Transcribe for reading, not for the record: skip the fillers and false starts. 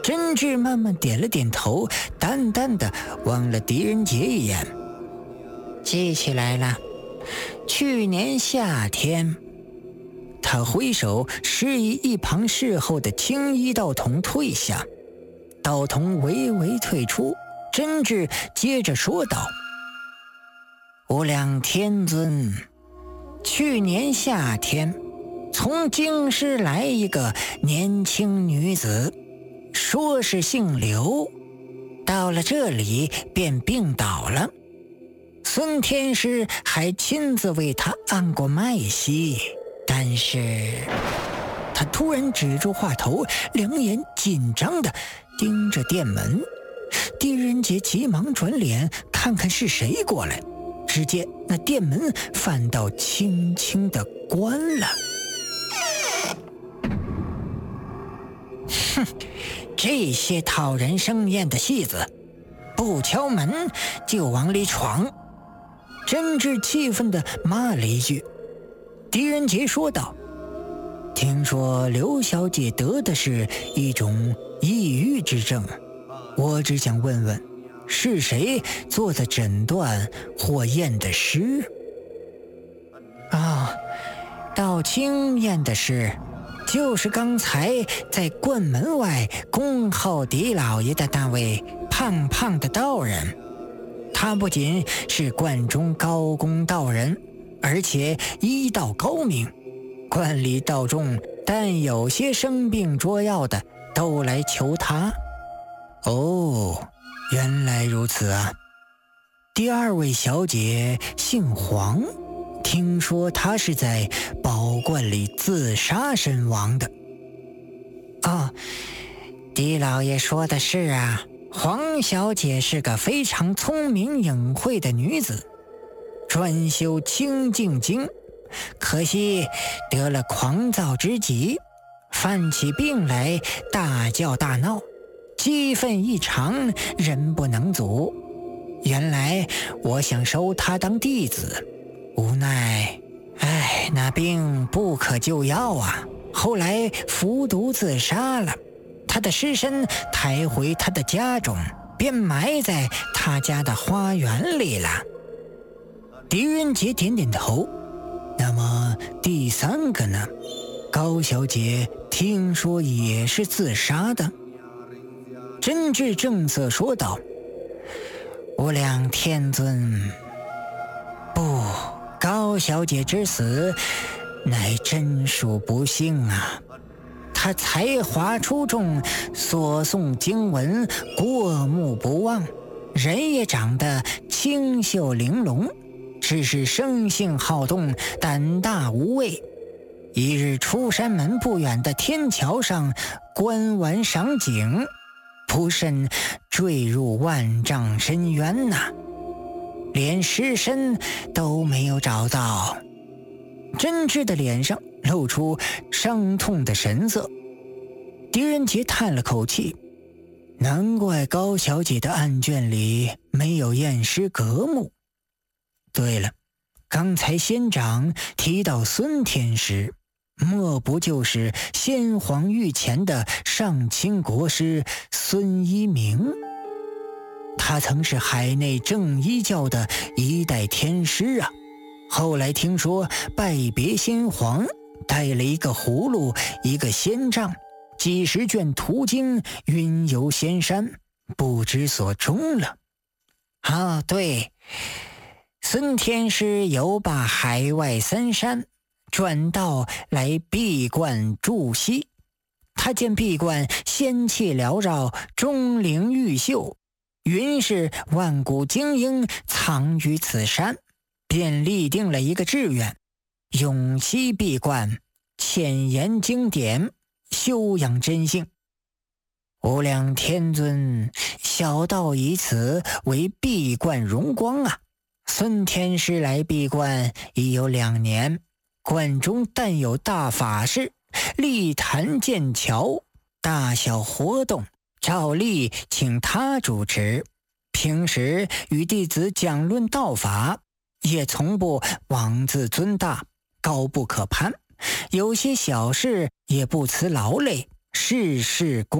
真挚慢慢点了点头，淡淡的望了狄仁杰一眼。记起来了，去年夏天。他挥手示意一旁侍候的青衣道童退下，道童微微退出。真挚接着说道：无量天尊，去年夏天从京师来一个年轻女子，说是姓刘，到了这里便病倒了。孙天师还亲自为她按过脉息，但是他突然止住话头，两眼紧张地盯着店门。狄仁杰急忙转脸看看是谁过来，只见那店门反倒轻轻地关了。哼，这些讨人生厌的戏子，不敲门就往里闯。真挚气愤地骂了一句。狄仁杰说道：听说刘小姐得的是一种抑郁之症，我只想问问，是谁做的诊断或验的尸？道清验的尸，就是刚才在冠门外恭候狄老爷的那位胖胖的道人。他不仅是冠中高公道人，而且医道高明，冠里道中但有些生病捉药的都来求他。哦，原来如此啊。第二位小姐姓黄，听说她是在宝冠里自杀身亡的。狄老爷说的是啊，黄小姐是个非常聪明隐晦的女子，专修清净经，可惜得了狂躁之疾，犯起病来大叫大闹，激愤异常，人不能阻。原来我想收她当弟子，无奈那病不可救药啊，后来服毒自杀了。他的尸身抬回他的家中，便埋在他家的花园里了。狄仁杰点点头。那么第三个呢？高小姐听说也是自杀的。真挚正色说道：无量天尊，不，高小姐之死乃真属不幸啊。他才华出众，所诵经文过目不忘，人也长得清秀玲珑，只是生性好动，胆大无畏。一日出山门不远的天桥上观玩赏景，不慎坠入万丈深渊呐，连尸身都没有找到。真挚的脸上露出伤痛的神色。狄仁杰叹了口气，难怪高小姐的案卷里没有验尸格目。对了，刚才仙长提到孙天师，莫不就是先皇御前的上清国师孙一鸣？他曾是海内正一教的一代天师啊，后来听说拜别先皇，带了一个葫芦，一个仙杖，几十卷图经，云游仙山，不知所终了。对，孙天师游罢海外三山，转道来闭关筑西。他见闭关仙气缭绕，钟灵毓秀，云是万古精英藏于此山，便立定了一个志愿，永息闭关，浅研经典，修养真性。无量天尊，小道以此为闭关荣光啊！孙天师来闭关已有2年，关中但有大法事，立坛建桥，大小活动照例请他主持，平时与弟子讲论道法，也从不妄自尊大，高不可攀，有些小事也不辞劳累，事事公